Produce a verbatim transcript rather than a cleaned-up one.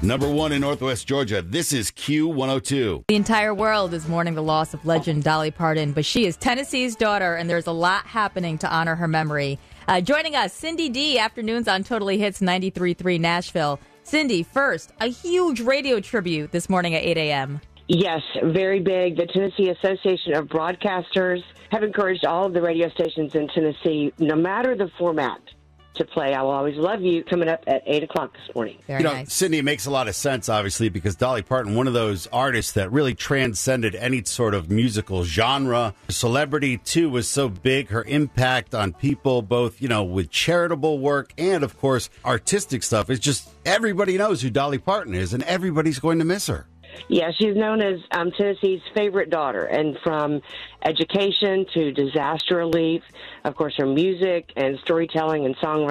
Number one in Northwest Georgia, this is Q one oh two. The entire world is mourning the loss of legend Dolly Parton, but she is Tennessee's daughter, and there's a lot happening to honor her memory. Uh, joining us, Cindy D, afternoons on Totally Hits ninety-three point three Nashville. Cindy, first, a huge radio tribute this morning at eight a.m. Yes, very big. The Tennessee Association of Broadcasters have encouraged all of the radio stations in Tennessee, no matter the format, to play I Will Always Love You, coming up at eight o'clock this morning. Very you know, nice. Sydney, it makes a lot of sense, obviously, because Dolly Parton, one of those artists that really transcended any sort of musical genre. Celebrity, too, was so big. Her impact on people, both, you know, with charitable work and, of course, artistic stuff. It's just everybody knows who Dolly Parton is, and everybody's going to miss her. Yeah, she's known as um, Tennessee's favorite daughter, and from education to disaster relief, of course, her music and storytelling and songwriting.